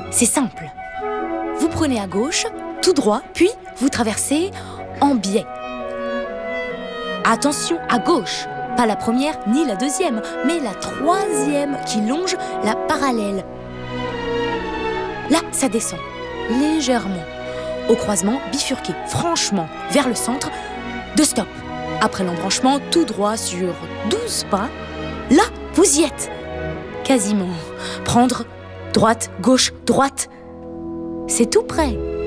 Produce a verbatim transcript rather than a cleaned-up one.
c'est simple. Vous prenez à gauche, tout droit, puis vous traversez en biais. Attention, à gauche, pas la première ni la deuxième, mais la troisième qui longe la parallèle. Là, ça descend, légèrement, au croisement bifurqué, franchement, vers le centre, de stop. Après l'embranchement, tout droit sur douze pas, là, vous y êtes. Quasiment. Prendre droite, gauche, droite. C'est tout près.